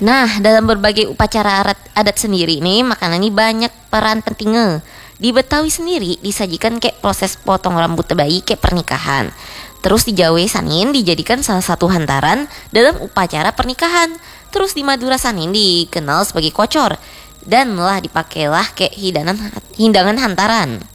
Nah, dalam berbagai upacara adat sendiri nih, makanan ini banyak peran pentingnya. Di Betawi sendiri disajikan kayak proses potong rambut bayi kayak pernikahan. Terus di Jawa Sanin dijadikan salah satu hantaran dalam upacara pernikahan. Terus di Madura Sanin dikenal sebagai kocor dan lah dipakailah kayak hidangan hantaran.